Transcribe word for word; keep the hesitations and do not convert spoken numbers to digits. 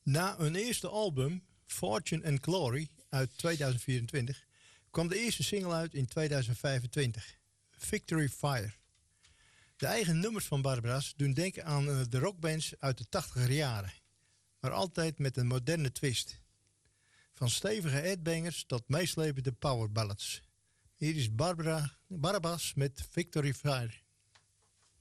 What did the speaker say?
Na een eerste album, Fortune and Glory, uit tweeduizend vierentwintig... kwam de eerste single uit in tweeduizend vijfentwintig, Victory Fire. De eigen nummers van Barbara's doen denken aan de rockbands uit de tachtiger jaren. Maar altijd met een moderne twist. Van stevige headbangers tot meeslepende powerballads. Hier is Barbara, Barabas met Victory Fire.